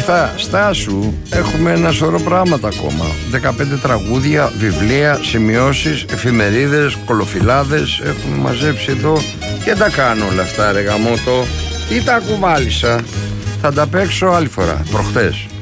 Μάρθα, στάσου, έχουμε ένα σωρό πράγματα ακόμα. 15 τραγούδια, βιβλία, σημειώσεις, εφημερίδες, κολοφυλάδες. Έχουμε μαζέψει εδώ και τα κάνω όλα αυτά, ρε γαμώτο. Ή τα κουβάλισα. Θα τα παίξω άλλη φορά, προχτές.